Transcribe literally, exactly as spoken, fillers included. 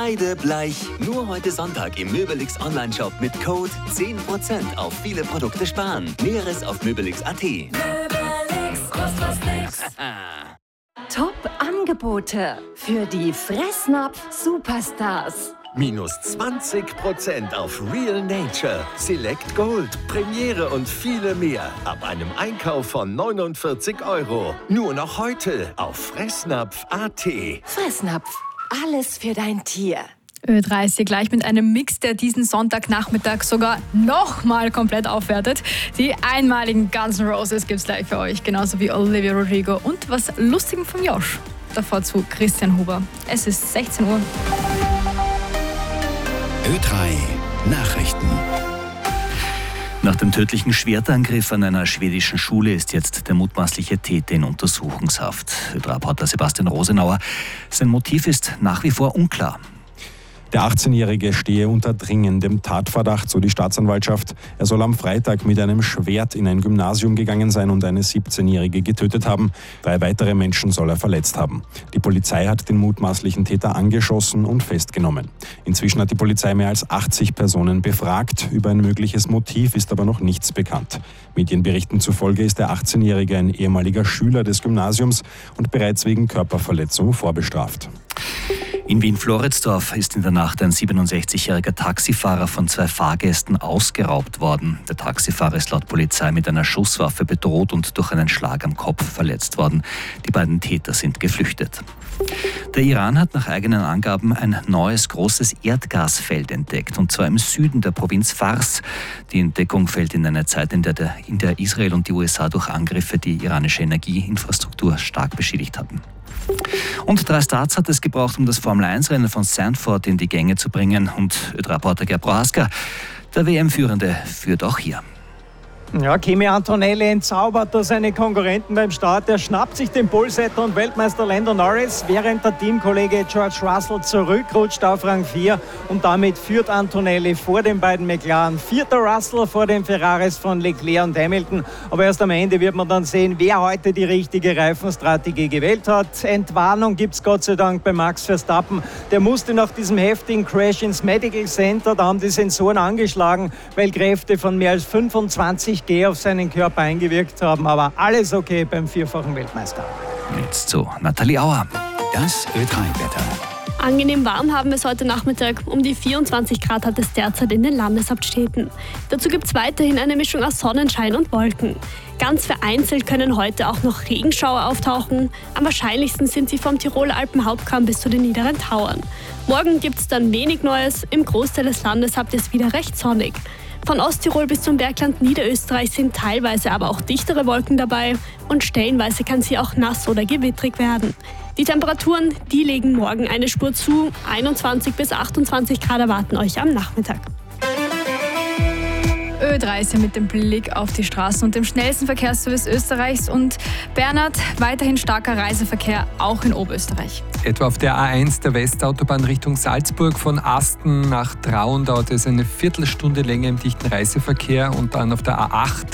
Kreidebleich. Nur heute Sonntag im Möbelix Online-Shop mit Code zehn Prozent auf viele Produkte sparen. Näheres auf möbelix punkt at. Möbelix, kostet was nix. Top-Angebote für die Fressnapf-Superstars. Minus zwanzig Prozent auf Real Nature, Select Gold, Premiere und viele mehr. Ab einem Einkauf von neunundvierzig Euro. Nur noch heute auf fressnapf punkt at. Fressnapf, alles für dein Tier. Ö drei ist hier gleich mit einem Mix, der diesen Sonntagnachmittag sogar nochmal komplett aufwertet. Die einmaligen Guns N' Roses gibt's gleich für euch, genauso wie Olivia Rodrigo und was Lustigem von Josh. Davor zu Christian Huber. Es ist sechzehn Uhr. Ö drei Nachrichten. Nach dem tödlichen Schwertangriff an einer schwedischen Schule ist jetzt der mutmaßliche Täter in Untersuchungshaft. Ö drei-Reporter Sebastian Rosenauer. Sein Motiv ist nach wie vor unklar. Der achtzehnjährige stehe unter dringendem Tatverdacht, so die Staatsanwaltschaft. Er soll am Freitag mit einem Schwert in ein Gymnasium gegangen sein und eine siebzehnjährige getötet haben. Drei weitere Menschen soll er verletzt haben. Die Polizei hat den mutmaßlichen Täter angeschossen und festgenommen. Inzwischen hat die Polizei mehr als achtzig Personen befragt. Über ein mögliches Motiv ist aber noch nichts bekannt. Medienberichten zufolge ist der achtzehnjährige ein ehemaliger Schüler des Gymnasiums und bereits wegen Körperverletzung vorbestraft. In Wien-Floridsdorf ist in der Nacht ein siebenundsechzigjähriger Taxifahrer von zwei Fahrgästen ausgeraubt worden. Der Taxifahrer ist laut Polizei mit einer Schusswaffe bedroht und durch einen Schlag am Kopf verletzt worden. Die beiden Täter sind geflüchtet. Der Iran hat nach eigenen Angaben ein neues großes Erdgasfeld entdeckt, und zwar im Süden der Provinz Fars. Die Entdeckung fällt in eine Zeit, in der, der, in der Israel und die U S A durch Angriffe die iranische Energieinfrastruktur stark beschädigt hatten. Und drei Starts hat es gebraucht, um das Formel eins Rennen von Zandvoort in die Gänge zu bringen. Und Ö drei-Reporter Gerd Prohaska, der W M-Führende, führt auch hier. Ja, Kimi Antonelli entzaubert da seine Konkurrenten beim Start. Er schnappt sich den Polesetter und Weltmeister Lando Norris, während der Teamkollege George Russell zurückrutscht auf Rang vier. Und damit führt Antonelli vor den beiden McLaren. Vierter Russell vor den Ferraris von Leclerc und Hamilton. Aber erst am Ende wird man dann sehen, wer heute die richtige Reifenstrategie gewählt hat. Entwarnung gibt es Gott sei Dank bei Max Verstappen. Der musste nach diesem heftigen Crash ins Medical Center. Da haben die Sensoren angeschlagen, weil Kräfte von mehr als fünfundzwanzig G auf seinen Körper eingewirkt haben, aber alles okay beim vierfachen Weltmeister. Jetzt zu Nathalie Auer. Das Ö drei-Wetter. Angenehm warm haben wir es heute Nachmittag. Um die vierundzwanzig Grad hat es derzeit in den Landeshauptstädten. Dazu gibt es weiterhin eine Mischung aus Sonnenschein und Wolken. Ganz vereinzelt können heute auch noch Regenschauer auftauchen. Am wahrscheinlichsten sind sie vom Tiroler Alpenhauptkamm bis zu den niederen Tauern. Morgen gibt es dann wenig Neues. Im Großteil des Landes habt ihr es wieder recht sonnig. Von Osttirol bis zum Bergland Niederösterreich sind teilweise aber auch dichtere Wolken dabei und stellenweise kann sie auch nass oder gewittrig werden. Die Temperaturen, die legen morgen eine Spur zu. einundzwanzig bis achtundzwanzig Grad erwarten euch am Nachmittag. Ö drei ist mit dem Blick auf die Straßen und dem schnellsten Verkehrsservice Österreichs. Und Bernhard, weiterhin starker Reiseverkehr auch in Oberösterreich. Etwa auf der A eins der Westautobahn Richtung Salzburg von Asten nach Traun dauert es eine Viertelstunde länger im dichten Reiseverkehr, und dann auf der A acht